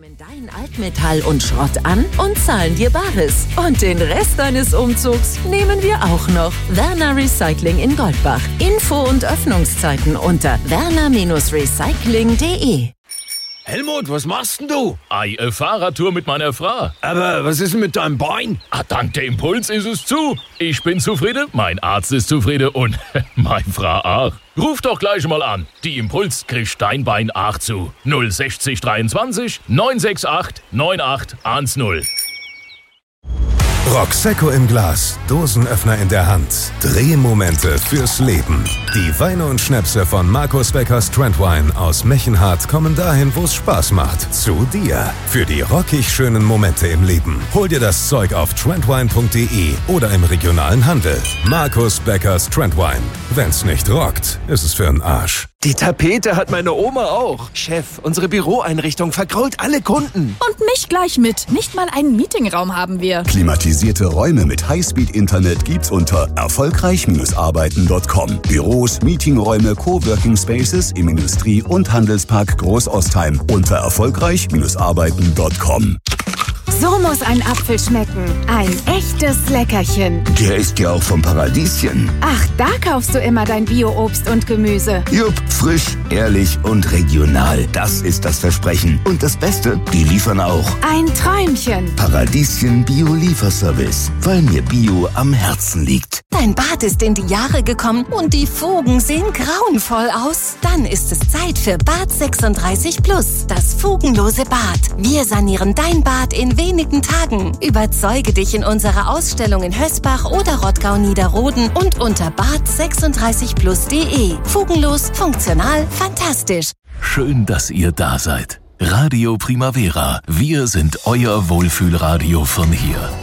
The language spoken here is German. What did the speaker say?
nehmen dein Altmetall und Schrott an und zahlen dir Bares. Und den Rest deines Umzugs nehmen wir auch noch. Werner Recycling in Goldbach. Info und Öffnungszeiten unter werner-recycling.de. Helmut, was machst denn du? Fahrradtour mit meiner Frau. Aber was ist denn mit deinem Bein? Dank der Impuls ist es zu. Ich bin zufrieden, mein Arzt ist zufrieden und meine Frau auch. Ruf doch gleich mal an. Die Impuls kriegt dein Bein auch zu. 060 23 968 9810. Prosecco im Glas, Dosenöffner in der Hand, Drehmomente fürs Leben. Die Weine und Schnäpse von Markus Beckers Trendwine aus Mechenhardt kommen dahin, wo es Spaß macht. Zu dir. Für die rockig schönen Momente im Leben. Hol dir das Zeug auf trendwine.de oder im regionalen Handel. Markus Beckers Trendwine. Wenn's nicht rockt, ist es für'n Arsch. Die Tapete hat meine Oma auch. Chef, unsere Büroeinrichtung vergrault alle Kunden. Und mich gleich mit. Nicht mal einen Meetingraum haben wir. Klimatisierte Räume mit Highspeed-Internet gibt's unter erfolgreich-arbeiten.com. Büros, Meetingräume, Coworking Spaces im Industrie- und Handelspark Großostheim unter erfolgreich-arbeiten.com. So muss ein Apfel schmecken. Ein echtes Leckerchen. Der ist ja auch vom Paradieschen. Ach, da kaufst du immer dein Bio-Obst und Gemüse. Jupp, frisch, ehrlich und regional. Das ist das Versprechen. Und das Beste, die liefern auch. Ein Träumchen. Paradieschen Bio-Lieferservice. Weil mir Bio am Herzen liegt. Dein Bad ist in die Jahre gekommen und die Fugen sehen grauenvoll aus. Dann ist es Zeit für Bad 36 Plus, das fugenlose Bad. Wir sanieren dein Bad in wenigen Tagen. Überzeuge dich in unserer Ausstellung in Hösbach oder Rottgau-Niederroden und unter bad36plus.de. Fugenlos, funktional, fantastisch. Schön, dass ihr da seid. Radio Primavera. Wir sind euer Wohlfühlradio von hier.